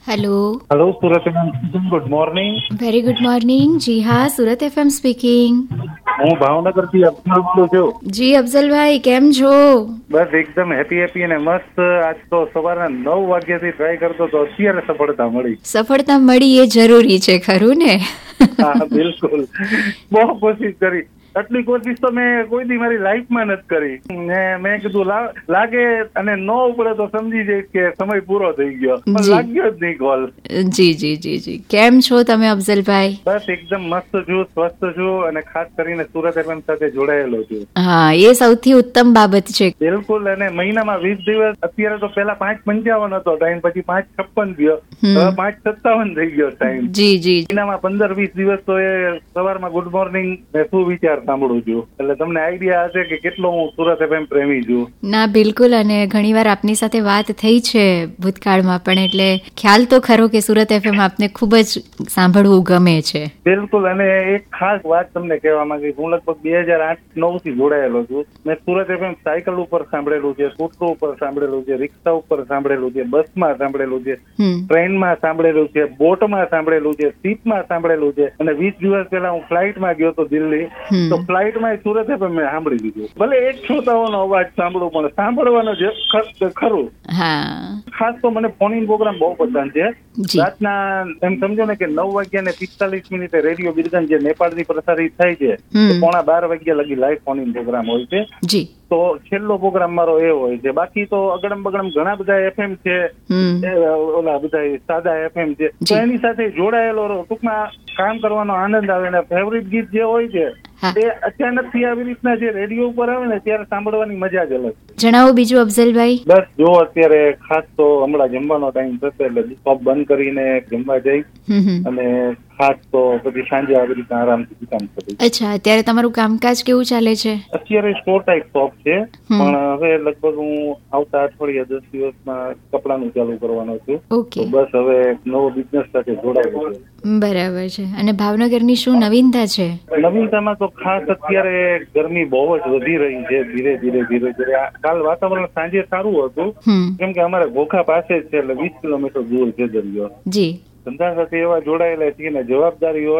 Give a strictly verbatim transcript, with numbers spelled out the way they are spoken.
Hello hello सूरत FM good morning. Very good morning. जी हाँ, Surat FM speaking. હું ભાવનગરથી અફઝલ બોલું છું. જી અફઝલભાઈ, કેમ છો? બસ એકદમ હેપી હેપી અને મસ્ત. આજ તો સવારના નવ વાગ્યાથી ટ્રાય કરતો તો અત્યારે સફળતા મળી. સફળતા મળી એ જરૂરી છે, ખરું ને? હા બિલકુલ, બહુ કોશિશ કરી. આટલી કોશિશ તો મેં કોઈ દી મારી લાઈફમાં નથી કરી. ને મેં કીધું લાગે અને ન ઉપડે તો સમજી જઈશ કે સમય પૂરો થઈ ગયો, પણ લાગ્યો જ નહીં કોલ. જી જી જી જી કેમ છો તમે અફઝલભાઈ? બસ એકદમ મસ્ત છું, સ્વસ્થ છું અને ખાસ કરીને સુરત એફએમ સાથે જોડાયેલો છું. હા, એ સૌથી ઉત્તમ બાબત છે. બિલકુલ. અને મહિનામાં વીસ દિવસ, અત્યારે તો પેલા પાંચ પંચાવન હતો ટાઈમ, પછી પાંચ છપ્પન ગયો, હવે પાંચ સત્તાવન થઈ ગયો ટાઈમ. જી જી મહિનામાં પંદર વીસ દિવસ તો એ સવારમાં ગુડ મોર્નિંગ ને શું વિચાર સાંભળું છું, એટલે તમને આઈડિયા હશે કે કેટલો હું સુરત એફએમ પ્રેમી છું. ના બિલકુલ, અને ઘણીવાર આપની સાથે વાત થઈ છે ભૂતકાળમાં પણ, એટલે ખ્યાલ તો ખરો કે સુરત એફએમ આપને ખૂબ જ સાંભળવું ગમે છે. બિલકુલ. અને એક ખાસ વાત તમને કહેવા માંગી, હું લગભગ બે હજાર આઠ નવ થી જોડાયેલો છું. મેં સુરત એફએમ સાયકલ ઉપર સાંભળેલું છે, સ્કૂટર ઉપર સાંભળેલું છે, રિક્ષા ઉપર સાંભળેલું છે, બસમાં સાંભળેલું છે, ટ્રેનમાં સાંભળેલું છે, બોટમાં સાંભળેલું છે, શીપમાં સાંભળેલું છે, અને વીસ દિવસ પહેલા હું ફ્લાઇટમાં ગયો હતો દિલ્હી, તો ફ્લાઇટમાં સુરત એફએમ મેં સાંભળી દીધું. ભલે એક શ્રોતાઓનો અવાજ સાંભળું, પણ સાંભળવાનો જે ખરું. ખાસ તો મને ફોન ઇન પ્રોગ્રામ બહુ પસંદ છે. રાતના એમ સમજો ને કે નવ વાગ્યા ને પિસ્તાલીસ મિનિટે રેડિયો બિરગન જે નેપાળથી પ્રસારિત થાય છે, પોણા બાર વાગ્યા લગી લાઈવ ફોન ઇન પ્રોગ્રામ હોય છે. તો છેલ્લો પ્રોગ્રામ મારો એ હોય છે. બાકી તો અગડમ બગડમ ઘણા બધા એફએમ છે, ઓલા બધા સાદા એફએમ છે, તો એની સાથે જોડાયેલો ટૂંકમાં કામ કરવાનો આનંદ આવે. ને ફેવરિટ ગીત જે હોય છે એ અચાનક થી આવી રીતના જે રેડિયો ઉપર આવે ને ત્યારે સાંભળવાની મજા જ અલગ. જણાવો બીજું અફઝલભાઈ. બસ જો અત્યારે ખાસ તો હમણાં જમવાનો ટાઈમ થશે એટલે શોપ બંધ કરીને જમવા જઈ, અને ખાસ તો પછી સાંજે આવી રીતના આરામથી કામ કરું. અચ્છા, અત્યારે તમારું કામકાજ કેવું ચાલે છે? અત્યારે સ્ટોર ટાઈપ શોપ છે, પણ હવે લગભગ હું આવતા અઠવાડિયા દસ દિવસમાં કપડાનું ચાલુ કરવાનો છું. ઓકે. બસ હવે નવો બિઝનેસ સાથે જોડાયેલો છે. બરાબર છે. અને ભાવનગરની શું નવીનતા છે? નવીનતામાં તો ખાસ અત્યારે ગરમી બહુ જ વધી રહી છે, ધીરે ધીરે ધીરે ધીરે. કાલ વાતાવરણ સાંજે સારું હતું, કેમ કે અમારે ઘોખા પાસે જ છે, એટલે વીસ કિલોમીટર દૂર છે દરિયો. જી. ધંધા સાથે એવા જોડાયેલા છીએ ને જવાબદારી